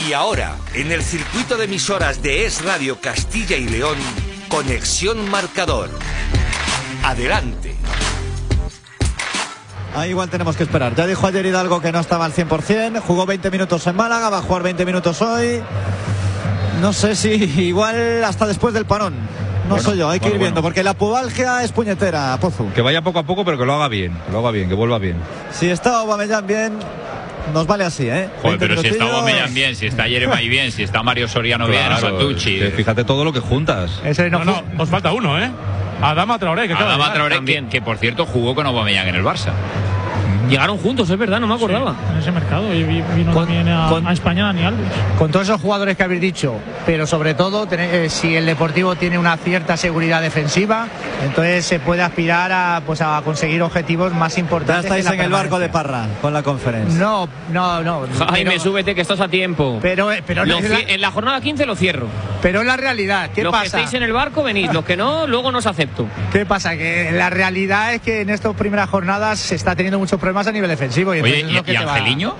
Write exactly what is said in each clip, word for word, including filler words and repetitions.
Y ahora, en el circuito de emisoras de Es Radio Castilla y León, Conexión Marcador. Adelante. Ahí igual tenemos que esperar. Ya dijo ayer Hidalgo que no estaba al cien por cien. Jugó veinte minutos en Málaga, va a jugar veinte minutos hoy. No sé si igual hasta después del parón. No bueno, sé yo, hay que bueno, ir viendo, bueno. Porque la pubalgia es puñetera, Pozu. Que vaya poco a poco, pero que lo haga bien, que lo haga bien, que vuelva bien. Si está Aubameyang bien, nos vale así, ¿eh? Joder, pero si está Aubameyang bien, si está Jeremai bien, si está Mario Soriano claro, bien, Santucci. Fíjate todo lo que juntas. Ese no, no, no, os falta uno, ¿eh? Adama Traoré, que Adama Traoré, que, que por cierto jugó con Aubameyang en el Barça. Llegaron juntos, es verdad, no me acordaba. Sí, en ese mercado y vino con, también a, con, a España Dani Alves. Con todos esos jugadores que habéis dicho, pero sobre todo tener, eh, si el Deportivo tiene una cierta seguridad defensiva, entonces se puede aspirar a, pues, a conseguir objetivos más importantes. Ya estáis en el barco de Parra con la conferencia. No, no, no. Jaime, pero, súbete que estás a tiempo. Pero, pero lo, la, en la jornada quince lo cierro. Pero es la realidad. ¿Qué los pasa? Los que estéis en el barco venid, los que no, luego no os acepto. ¿Qué pasa? Que la realidad es que en estas primeras jornadas se está teniendo muchos problemas a nivel defensivo. Y Oye, ¿y, y Angeliño?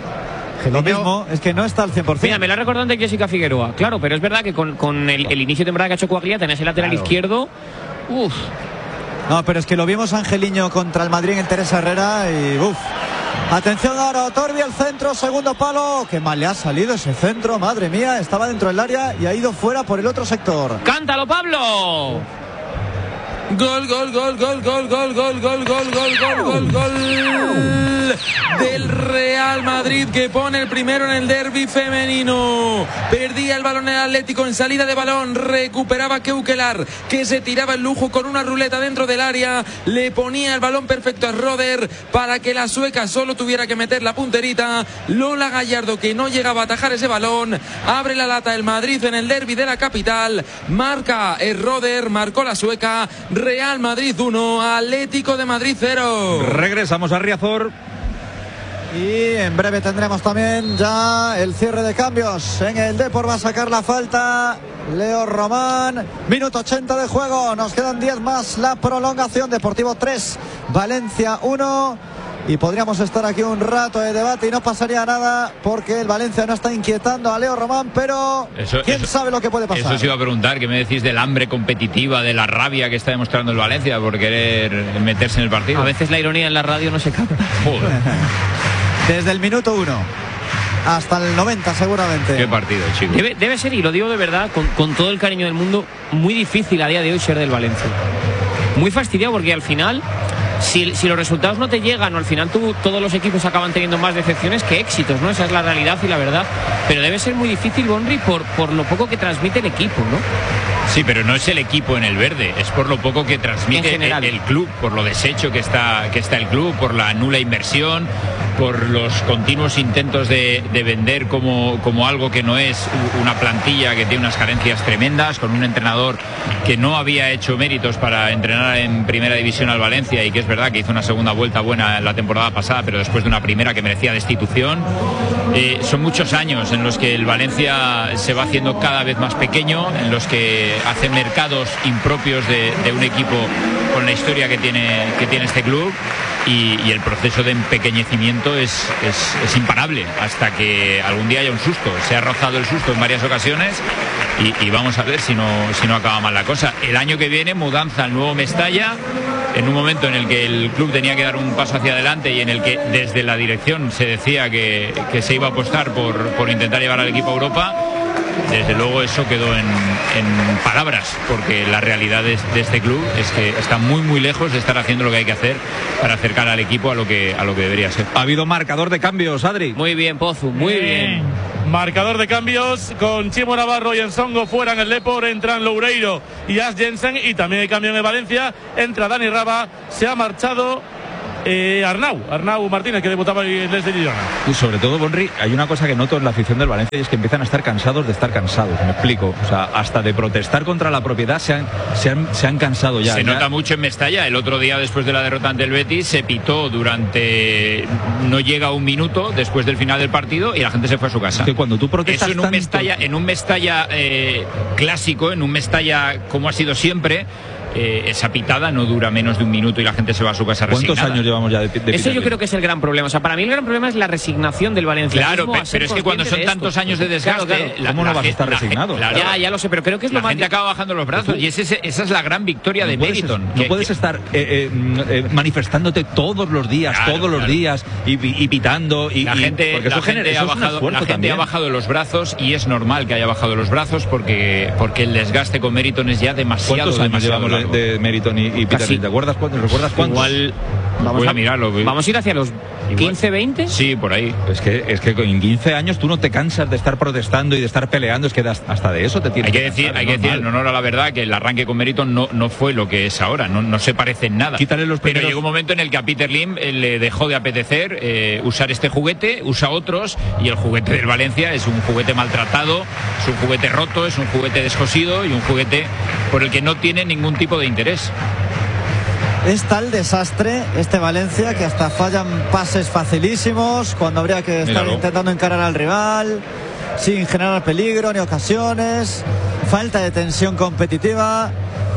Lo mismo, es que no está al cien por cien. Mira, me lo ha recordado antes Jessica Figueroa. Claro, pero es verdad que con, con el, el inicio de temporada que ha hecho Coaglià, tenés el lateral claro. izquierdo. Uf. No, pero es que lo vimos Angeliño contra el Madrid en el Teresa Herrera y uf. Atención ahora, Otorbi, el centro, segundo palo. Qué mal le ha salido ese centro, madre mía. Estaba dentro del área y ha ido fuera por el otro sector. ¡Cántalo, Pablo! Gol, gol, gol, gol, gol, gol, gol, gol, gol, gol, gol, gol, gol del Real Madrid, que pone el primero en el derbi femenino. Perdía el balón el Atlético en salida de balón, recuperaba Keukelar, que se tiraba el lujo con una ruleta dentro del área, le ponía el balón perfecto a Roder para que la sueca solo tuviera que meter la punterita. Lola Gallardo, que no llegaba a atajar ese balón, abre la lata el Madrid en el derbi de la capital, marca el Roder, marcó la sueca. Real Madrid uno, Atlético de Madrid cero. Regresamos a Riazor. Y en breve tendremos también ya el cierre de cambios. En el Depor va a sacar la falta Leo Román. Minuto ochenta de juego. Nos quedan diez más. La prolongación. Deportivo tres, Valencia uno. Y podríamos estar aquí un rato de debate y no pasaría nada porque el Valencia no está inquietando a Leo Román, pero eso, quién eso, sabe lo que puede pasar. Eso os iba a preguntar, ¿qué me decís del hambre competitiva, de la rabia que está demostrando el Valencia por querer meterse en el partido? A veces la ironía en la radio no se capta. Joder. Desde el minuto uno hasta el noventa seguramente. Qué partido, chicos. Debe, debe ser, y lo digo de verdad, con, con todo el cariño del mundo, muy difícil a día de hoy ser del Valencia. Muy fastidiado porque al final... Si, si los resultados no te llegan o al final tú, todos los equipos acaban teniendo más decepciones que éxitos, ¿no? Esa es la realidad y la verdad. Pero debe ser muy difícil, Bonri, por, por lo poco que transmite el equipo, ¿no? Sí, pero no es el equipo en el verde, es por lo poco que transmite el, el club, por lo deshecho que está, que está el club, por la nula inversión, por los continuos intentos de, de vender como, como algo que no es una plantilla que tiene unas carencias tremendas, con un entrenador que no había hecho méritos para entrenar en primera división al Valencia y que es verdad que hizo una segunda vuelta buena la temporada pasada, pero después de una primera que merecía destitución. Eh, son muchos años en los que el Valencia se va haciendo cada vez más pequeño, en los que hace mercados impropios de, de un equipo con la historia que tiene, que tiene este club y, y el proceso de empequeñecimiento es, es, es imparable hasta que algún día haya un susto. Se ha rozado el susto en varias ocasiones y, y vamos a ver si no, si no acaba mal la cosa. El año que viene, mudanza al nuevo Mestalla, en un momento en el que el club tenía que dar un paso hacia adelante y en el que desde la dirección se decía que, que se iba a apostar por, por intentar llevar al equipo a Europa. Desde luego eso quedó en, en palabras, porque la realidad de, de este club es que está muy muy lejos de estar haciendo lo que hay que hacer para acercar al equipo a lo que, a lo que debería ser. Ha habido marcador de cambios, Adri. Muy bien, Pozu, muy bien. bien. Marcador de cambios con Chimo Navarro y Ensongo fuera en el Depor, entran Loureiro y As Jensen, y también hay cambio en el Valencia, entra Dani Raba, se ha marchado Eh, Arnau, Arnau Martínez, que debutaba en Les de Girona. Y sobre todo, Bonri, hay una cosa que noto en la afición del Valencia y es que empiezan a estar cansados de estar cansados, me explico. O sea, hasta de protestar contra la propiedad se han, se han, se han cansado ya. Se ya. nota mucho en Mestalla. El otro día, después de la derrota ante el Betis, se pitó durante... no llega un minuto después del final del partido y la gente se fue a su casa. Es que cuando tú protestas Eso en un tanto... Mestalla, en un Mestalla eh, clásico, en un Mestalla como ha sido siempre, eh, esa pitada no dura menos de un minuto y la gente se va a su casa resignada. ¿Cuántos años llevamos ya de, de Eso yo creo que es el gran problema. O sea, para mí el gran problema es la resignación del Valencia. Claro, pero, pero es que cuando son tantos años de desgaste, claro, claro. La, ¿cómo no la, vas a estar la, resignado? Claro, ya, ya lo sé, pero creo que es la lo más... La gente acaba bajando los brazos y ese, esa es la gran victoria no de puedes, Meriton. No que, puedes que, estar eh, eh, eh, manifestándote todos los días, claro, todos los claro. días y, y, y pitando. Y, la gente, y, porque la eso gente, genera, ha, eso bajado, la gente ha bajado los brazos y es normal que haya bajado los brazos porque, porque el desgaste con Meriton es ya demasiado. ¿Cuántos años demasiado llevamos largo? de, de Meriton y, y Peter? ¿Te acuerdas cuántos? ¿Recuerdas cuántos? Igual vamos voy a, a mirarlo. Vamos a ir hacia los quince, veinte. Sí, por ahí. Es que, es que en quince años tú no te cansas de estar protestando y de estar peleando, es que hasta de eso te tienes hay que, que decir, cansar, hay que decir en honor a la verdad que el arranque con Meriton no, no fue lo que es ahora, no, no se parece en nada. Quítale los primeros... Pero llegó un momento en el que a Peter Lim eh, le dejó de apetecer eh, usar este juguete, usa otros y el juguete del Valencia es un juguete maltratado, es un juguete roto, es un juguete descosido y un juguete por el que no tiene ningún tipo de interés. Es tal desastre este Valencia que hasta fallan pases facilísimos cuando habría que estar Míralo. intentando encarar al rival, sin generar peligro ni ocasiones, falta de tensión competitiva.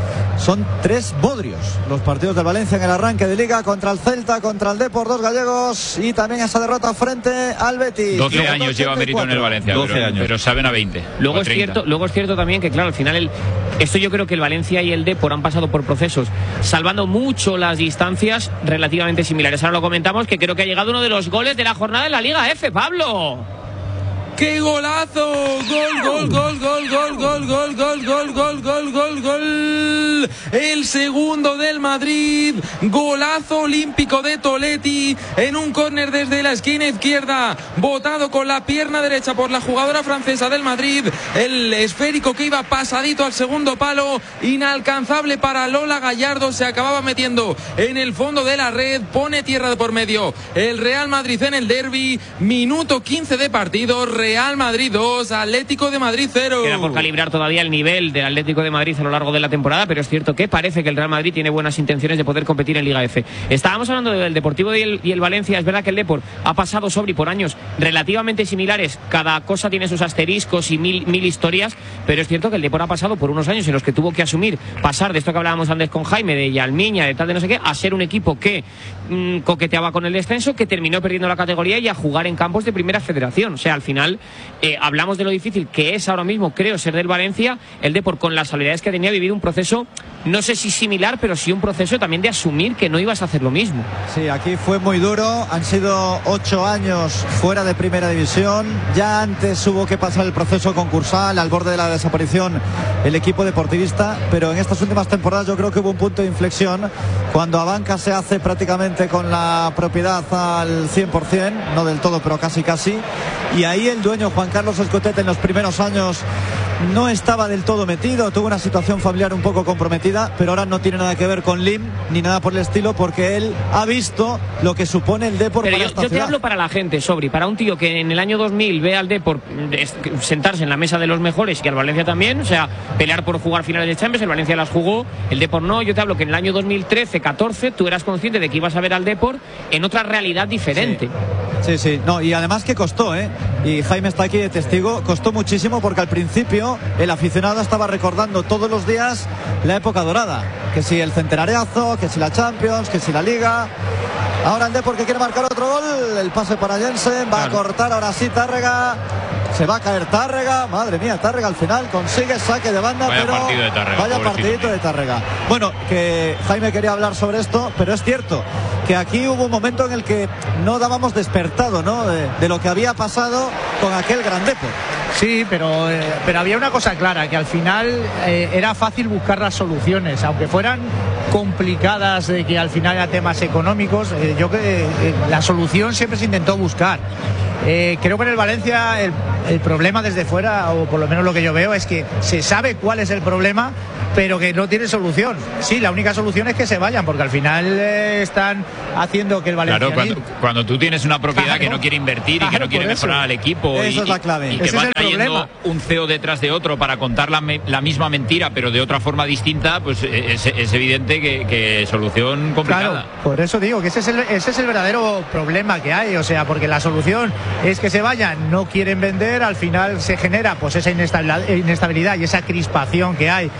Son tres bodrios los partidos del Valencia en el arranque de Liga, contra el Celta, contra el Depor, dos gallegos, y también esa derrota frente al Betis. doce años lleva Meriton en el Valencia, doce pero, años. pero saben a veinte. Luego es, cierto, luego es cierto también que, claro, al final el, esto yo creo que el Valencia y el Depor han pasado por procesos salvando mucho las distancias relativamente similares. Ahora lo comentamos, que creo que ha llegado uno de los goles de la jornada en la Liga F, Pablo. ¡Qué golazo! Gol, gol, gol, gol, gol, gol, gol, gol, gol, gol, gol, gol, gol. El segundo del Madrid. Golazo olímpico de Toletti en un córner desde la esquina izquierda, botado con la pierna derecha por la jugadora francesa del Madrid. El esférico que iba pasadito al segundo palo, inalcanzable para Lola Gallardo, se acababa metiendo en el fondo de la red. Pone tierra de por medio el Real Madrid en el derbi. Minuto quince de partido. Real Madrid dos, Atlético de Madrid cero. Queda por calibrar todavía el nivel del Atlético de Madrid a lo largo de la temporada, pero es cierto que parece que el Real Madrid tiene buenas intenciones de poder competir en Liga F. Estábamos hablando del Deportivo y el, y el Valencia. Es verdad que el Depor ha pasado sobre por años relativamente similares. Cada cosa tiene sus asteriscos y mil, mil historias, pero es cierto que el Depor ha pasado por unos años en los que tuvo que asumir, pasar de esto que hablábamos antes con Jaime, de Yalmiña, de tal, de no sé qué, a ser un equipo que mmm, coqueteaba con el descenso, que terminó perdiendo la categoría y a jugar en campos de primera federación. O sea, al final Eh, hablamos de lo difícil que es ahora mismo, creo, ser del Valencia. El Depor, con las habilidades que tenía, ha vivido un proceso, no sé si similar, pero sí un proceso también de asumir que no ibas a hacer lo mismo. Sí, aquí fue muy duro. Han sido ocho años fuera de primera división. Ya antes hubo que pasar el proceso concursal, al borde de la desaparición el equipo deportivista, pero en estas últimas temporadas yo creo que hubo un punto de inflexión cuando Abanca se hace prácticamente con la propiedad al cien por ciento, no del todo, pero casi casi, y ahí el dueño Juan Carlos Escotet en los primeros años no estaba del todo metido, tuvo una situación familiar un poco comprometida, pero ahora no tiene nada que ver con Lim ni nada por el estilo, porque él ha visto lo que supone el Depor para yo, esta yo ciudad. Te hablo para la gente, Sobri, para un tío que en el año dos mil ve al Depor sentarse en la mesa de los mejores y al Valencia también, o sea, pelear por jugar finales de Champions. El Valencia las jugó, el Depor no. Yo te hablo que en el año dos mil trece catorce tú eras consciente de que ibas a ver al Depor en otra realidad diferente. Sí, sí, sí. No, y además que costó, ¿eh? Y Jaime está aquí de testigo, costó muchísimo porque al principio el aficionado estaba recordando todos los días la época dorada, que si el centenariazo, que si la Champions, que si la Liga. Ahora el Depor que quiere marcar otro gol, el pase para Jensen, va claro. a cortar ahora sí Tárrega, se va a caer Tárrega, madre mía, Tárrega al final consigue saque de banda, vaya pero partido de Tárrega, vaya partidito de Tárrega. Bueno, que Jaime quería hablar sobre esto, pero es cierto que aquí hubo un momento en el que no dábamos despertado, ¿no? De, de lo que había pasado con aquel gran Depor. Sí, pero, eh, pero había una cosa clara, que al final eh, era fácil buscar las soluciones, aunque fueran complicadas, de que al final eran temas económicos. Eh, yo creo que eh, la solución siempre se intentó buscar. Eh, creo que en el Valencia el, el problema desde fuera, o por lo menos lo que yo veo, es que se sabe cuál es el problema, pero que no tiene solución. Sí, la única solución es que se vayan, porque al final eh, están haciendo que el Valencia... Claro, cuando, cuando tú tienes una propiedad claro, que no quiere invertir claro, y que no quiere mejorar al equipo, eso y, es la clave. y que ese va es el trayendo problema. un C E O detrás de otro para contar la, me, la misma mentira, pero de otra forma distinta, pues es, es evidente que, que solución complicada. Claro, por eso digo que ese es, el, ese es el verdadero problema que hay, o sea, porque la solución es que se vayan, no quieren vender, al final se genera pues esa inestabilidad, inestabilidad y esa crispación que hay, que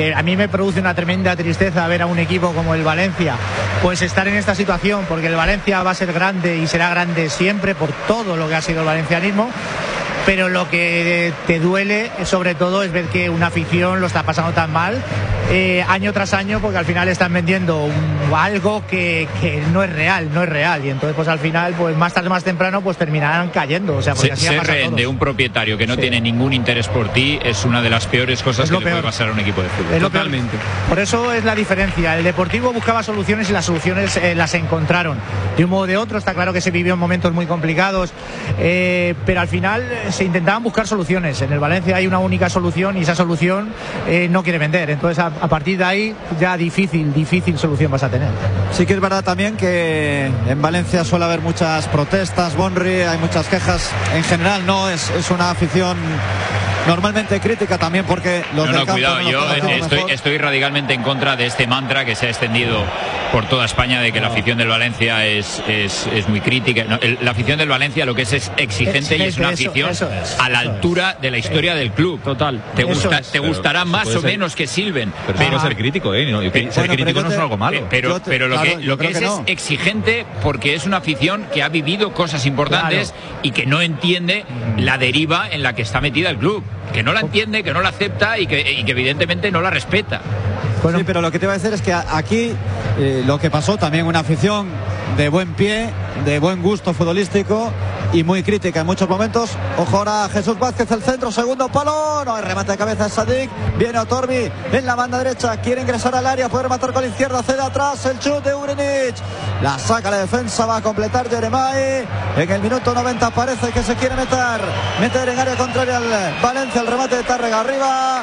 eh, a mí me produce una tremenda tristeza ver a un equipo como el Valencia pues estar en esta situación, porque el Valencia va a ser grande y será grande siempre por todo lo que ha sido el valencianismo. Pero lo que te duele sobre todo es ver que una afición lo está pasando tan mal eh, año tras año, porque al final están vendiendo un, algo que, que no es real, no es real, y entonces pues al final pues más tarde o más temprano pues terminarán cayendo. O sea, porque Se, ser rehén de un propietario que no sí. tiene ningún interés por ti es una de las peores cosas que le puede pasar a un equipo de fútbol. Es Totalmente. Peor. Por eso es la diferencia. El Deportivo buscaba soluciones y las soluciones eh, las encontraron. De un modo o de otro, está claro que se vivió en momentos muy complicados, eh, pero al final se intentaban buscar soluciones. En el Valencia hay una única solución y esa solución eh, no quiere vender. Entonces a, a partir de ahí ya difícil, difícil solución vas a tener. Sí que es verdad también que en Valencia suele haber muchas protestas, Bonri, hay muchas quejas. En general no es, es una afición normalmente crítica también porque los no, del no, campo cuidado, no yo estoy, estoy radicalmente en contra de este mantra que se ha extendido por toda España de que no. la afición del Valencia es, es, es muy crítica. No, el, la afición del Valencia lo que es es exigente, exigente y es una afición eso, eso es, a la altura es. de la historia sí. del club. Total. Te, gusta, te gustará más o ser, menos que silben. Pero, pero ser crítico, ¿eh? No, pero, ser bueno, crítico no es algo malo. Pero, te, pero lo claro, que, lo que es que no. es exigente porque es una afición que ha vivido cosas importantes claro. y que no entiende mm. la deriva en la que está metida el club. Que no la entiende, que no la acepta y que, y que evidentemente no la respeta. Bueno, sí, pero lo que te iba a decir es que aquí eh, lo que pasó también una afición de buen pie, de buen gusto futbolístico y muy crítica en muchos momentos. Ojo ahora Jesús Vázquez, el centro, segundo palo, no hay remate de cabeza de Sadik, viene Otorbi en la banda derecha, quiere ingresar al área, puede rematar con la izquierda, cede atrás, el chute de Urinich, la saca la defensa, va a completar Jeremai, en el minuto noventa parece que se quiere meter, meter en área contraria al Valencia, el remate de Tárrega arriba.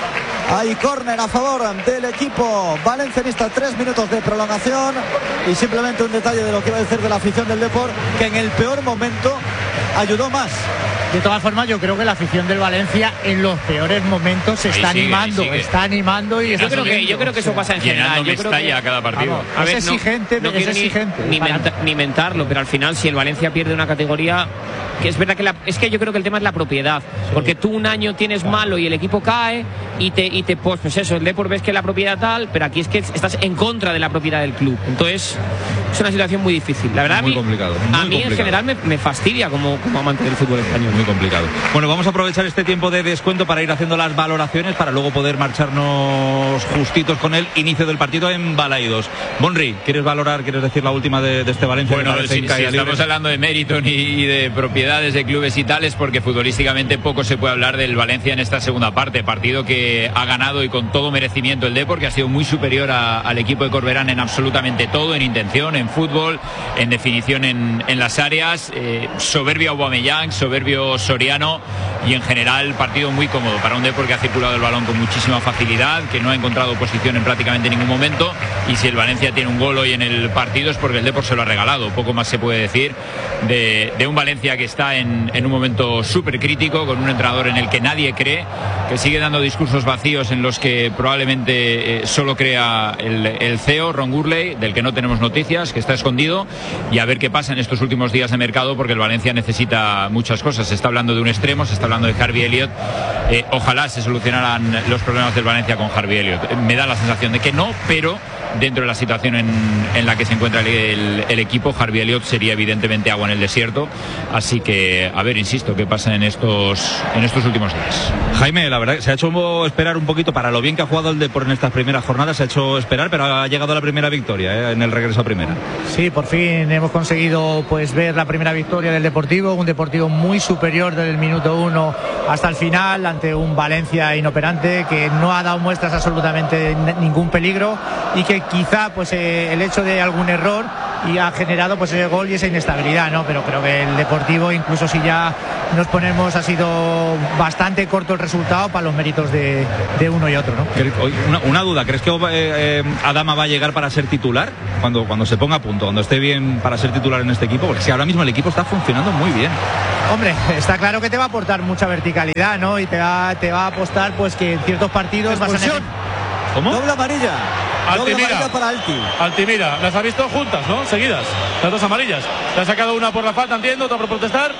Hay córner a favor del equipo valencianista, tres minutos de prolongación y simplemente un detalle de lo que iba a decir de la afición del Depor, que en el peor momento ayudó más. De todas formas, yo creo que la afición del Valencia en los peores momentos se está sigue, animando, está animando y yo está creo que yo creo que eso pasa en general. Yo creo que a cada partido. Vamos, a ver, es exigente, no, no es exigente. Ni, ni, menta, ni mentarlo, pero al final si el Valencia pierde una categoría, que es verdad que la, es que yo creo que el tema es la propiedad, sí. porque tú un año tienes malo y el equipo cae y te y te pues, pues eso, el Depor ves que la propiedad tal, pero aquí es que estás en contra de la propiedad del club. Entonces es una situación muy difícil. La verdad muy a mí, complicado, muy a mí complicado. en general me, me fastidia como, como amante del fútbol español. Muy complicado. Bueno, vamos a aprovechar este tiempo de descuento para ir haciendo las valoraciones para luego poder marcharnos justitos con el inicio del partido en Balaidos. Bonri, ¿quieres valorar, quieres decir la última de, de este Valencia? Bueno, si, si estamos hablando de mérito y, y de propiedades de clubes y tales, porque futbolísticamente poco se puede hablar del Valencia en esta segunda parte. Partido que ha ganado y con todo merecimiento el Depor, que ha sido muy superior a, al equipo de Corberán en absolutamente todo, en intención, en fútbol, en definición en, en las áreas. Eh, soberbio Aubameyang, soberbio Soriano y en general partido muy cómodo para un Depor que ha circulado el balón con muchísima facilidad, que no ha encontrado oposición en prácticamente ningún momento, y si el Valencia tiene un gol hoy en el partido es porque el Depor se lo ha regalado. Poco más se puede decir de, de un Valencia que está en, en un momento súper crítico, con un entrenador en el que nadie cree, que sigue dando discursos vacíos en los que probablemente eh, solo crea el, el C E O, Ron Gurley, del que no tenemos noticias, que está escondido, y a ver qué pasa en estos últimos días de mercado, porque el Valencia necesita muchas cosas. Se está hablando de un extremo, se está hablando de Harvey Elliott. Eh, ojalá se solucionaran los problemas del Valencia con Harvey Elliott. Me da la sensación de que no, pero dentro de la situación en, en la que se encuentra el, el, el equipo, Harvey Elliott sería evidentemente agua en el desierto. Así que, a ver, insisto, qué pasa en estos, en estos últimos días. Jaime, la verdad, se ha hecho esperar un poquito para lo bien que ha jugado el Depor en estas primeras jornadas, se ha hecho esperar, pero ha llegado la primera victoria ¿eh? en el regreso a primera. Sí, por fin hemos conseguido pues ver la primera victoria del Deportivo, un Deportivo muy superior desde el minuto uno hasta el final, ante un Valencia inoperante que no ha dado muestras absolutamente de ningún peligro y que quizá pues eh, el hecho de algún error y ha generado pues ese gol y esa inestabilidad, ¿no? Pero creo que el Deportivo, incluso si ya nos ponemos, ha sido bastante corto el resultado para los méritos de, de uno y otro, ¿no? Una, una duda, ¿crees que eh, eh, Adama va a llegar para ser titular cuando, cuando se ponga a punto, cuando esté bien para ser titular en este equipo? Porque si ahora mismo el equipo está funcionando muy bien. Hombre, está claro que te va a aportar mucha verticalidad, ¿no? Y te va, te va a apostar pues que en ciertos partidos vas a tener... ¿Cómo? Doble amarilla. Altimira. Doble amarilla para Alti. Altimira. Las ha visto juntas, ¿no? Seguidas. Las dos amarillas. Le ha sacado una por la falta, entiendo, otra por protestar.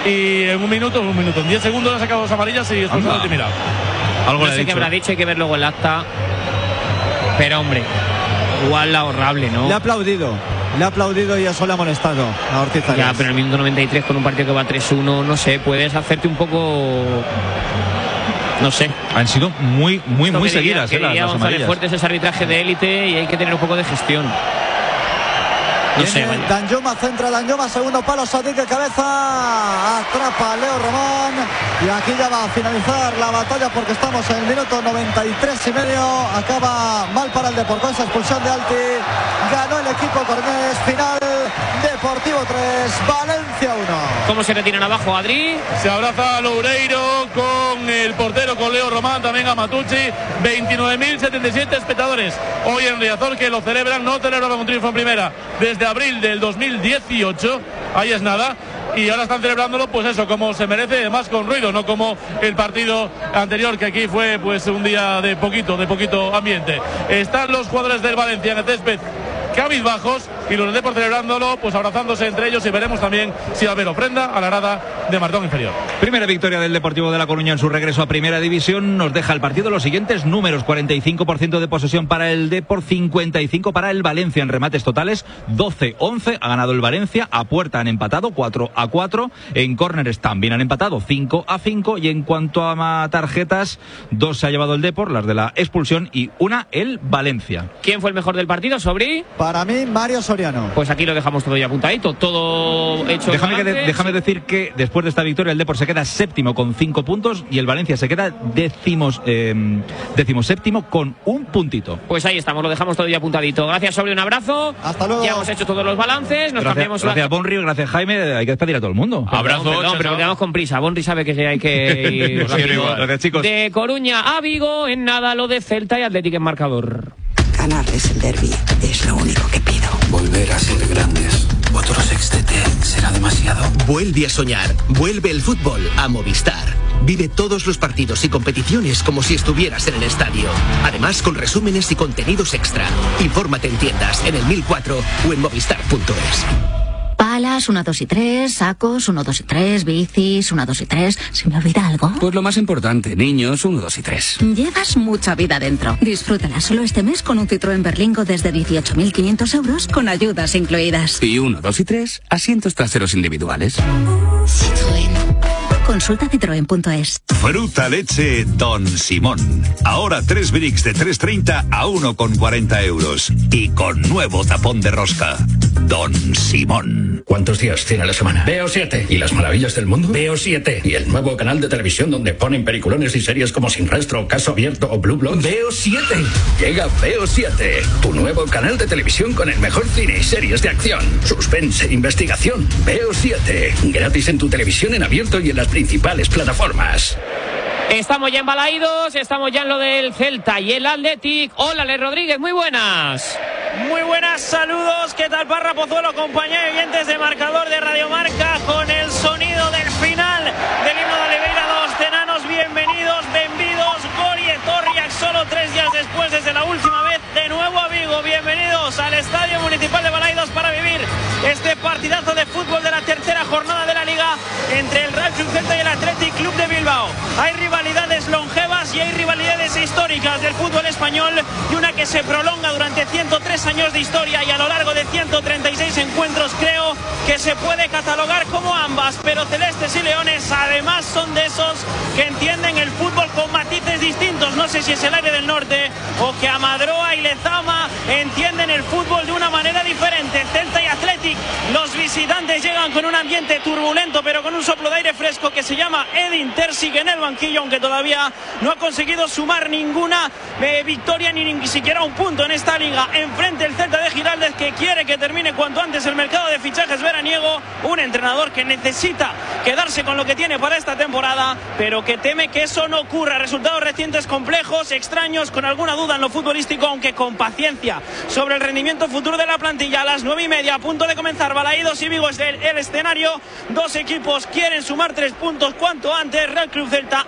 Y en un minuto, en un minuto, en diez segundos le ha sacado dos amarillas y después Altimira. Algo no sé qué habrá dicho, hay que ver luego el acta. Pero hombre, igual la ahorrable, ¿no? Le ha aplaudido. Le ha aplaudido y eso le ha molestado a Ortiz Arias. Ya, pero en el minuto noventa y tres con un partido que va tres uno, no sé, puedes hacerte un poco... No sé. Han sido muy, muy, muy seguidas eh, las, las amarillas. Fuertes es arbitraje de élite y hay que tener un poco de gestión. No sé, Danjuma centra, Danjuma, segundo palo, Sadik de cabeza, atrapa a Leo Román y aquí ya va a finalizar la batalla porque estamos en el minuto noventa y tres y medio. Acaba mal para el Depor con esa expulsión de Alti. Ganó el equipo cornés. Final Deportivo tres, Valencia uno. ¿Cómo se retiran abajo, Adri? Se abraza a Loureiro con el portero, con Leo Román, también a Matucci. veintinueve mil setenta y siete espectadores hoy en Riazor que lo celebran. No celebraban un triunfo en primera desde abril del dos mil dieciocho, ahí es nada, y ahora están celebrándolo pues eso, como se merece, además con ruido, no como el partido anterior que aquí fue pues un día de poquito, de poquito ambiente. Están los jugadores del Valencia en el césped cabizbajos y los del Depor celebrándolo, pues abrazándose entre ellos, y veremos también si va a haber ofrenda a la grada de Martón Inferior. Primera victoria del Deportivo de La Coruña en su regreso a Primera División. Nos deja el partido los siguientes números: cuarenta y cinco por ciento de posesión para el Depor, cincuenta y cinco para el Valencia en remates totales, doce once ha ganado el Valencia, a puerta han empatado cuatro a cuatro, en córneres también han empatado cinco a cinco, y en cuanto a tarjetas, dos se ha llevado el Depor, las de la expulsión, y una el Valencia. ¿Quién fue el mejor del partido, Sobri? Para mí, Mario Soriano. Pues aquí lo dejamos todo ya apuntadito, todo hecho. Déjame, que de, déjame decir que después de esta victoria el Depor se queda séptimo con cinco puntos y el Valencia se queda décimos, eh, décimos séptimo con un puntito. Pues ahí estamos, lo dejamos todo ya apuntadito. Gracias, Sobri, un abrazo. Hasta luego. Ya hemos hecho todos los balances. Nos gracias, cambiamos. Gracias, la... Bonri, gracias, Jaime. Hay que despedir a todo el mundo. Abrazo. Perdón, perdón, pero quedamos con prisa. Bonri sabe que hay que ir. Gracias, chicos. De Coruña a Vigo, en nada lo de Celta y Atlético en marcador. Ganarles el derbi es lo único que pido. Volver a ser grandes. Otro sextete será demasiado. Vuelve a soñar. Vuelve el fútbol a Movistar. Vive todos los partidos y competiciones como si estuvieras en el estadio. Además, con resúmenes y contenidos extra. Infórmate en tiendas, en el mil cuatro o en movistar punto es. Palas, uno, dos y tres, sacos, uno, dos y tres, bicis, uno, dos y tres. ¿Se me olvida algo? Pues lo más importante, niños, uno, dos y tres. Llevas mucha vida dentro. Disfrútala solo este mes con un Citroën Berlingo desde dieciocho mil quinientos euros con ayudas incluidas. Y uno, dos y tres, asientos traseros individuales. Citroën. Consulta citroen punto es. Fruta leche Don Simón. Ahora tres bricks de tres treinta a uno cuarenta euros. Y con nuevo tapón de rosca. Don Simón. ¿Cuántos días tiene la semana? Veo siete. ¿Y las maravillas del mundo? Veo siete. ¿Y el nuevo canal de televisión donde ponen peliculones y series como Sin Rastro, Caso Abierto o Blue Bloods? Veo siete. Llega Veo siete. Tu nuevo canal de televisión con el mejor cine y series de acción, suspense, investigación. Veo siete. Gratis en tu televisión en abierto y en las principales plataformas. Estamos ya en Balaídos, estamos ya en lo del Celta y el Athletic. Hola, Ale Rodríguez, muy buenas. Muy buenas, saludos. ¿Qué tal, Parra Pozuelo, compañía de oyentes de Marcador de Radio Marca, con el sonido del final del himno de Oliveira dos Tenanos? Bienvenidos, bienvenidos, Gori Etorriak, solo tres días después, desde la última vez, de nuevo a Vigo. Bienvenidos al Estadio Municipal de Balaídos para vivir este partidazo de fútbol de la tercera jornada de la Liga entre el Real Club Celta y el Athletic Club de Bilbao. Hay rivalidades longevas y hay rivalidades históricas del fútbol español, y una que se prolonga durante ciento tres años de historia y a lo largo de ciento treinta y seis encuentros. Creo que se puede catalogar como ambas, pero celestes y leones además son de esos que entienden el fútbol con matices distintos. No sé si es el aire del norte o que Amadroa y Lezama entienden el fútbol de una manera diferente. Celta y Athletic, los visitantes llegan con un ambiente turbulento, pero con un soplo de aire fresco que se llama Edin Terzic en el banquillo, aunque todavía no ha conseguido sumar ninguna eh, victoria ni, ni siquiera un punto en esta liga. Enfrente el Celta de Giraldez, que quiere que termine cuanto antes el mercado de fichajes veraniego, un entrenador que necesita quedarse con lo que tiene para esta temporada, pero que teme que eso no ocurra. Resultados recientes complejos, extraños, con alguna duda en lo futbolístico, aunque con paciencia sobre el rendimiento futuro de la plantilla. A las nueve y media, a punto de comenzar, Balaídos y Vigo es el, el escenario. Dos equipos quieren sumar tres puntos cuanto antes. Real Club Celta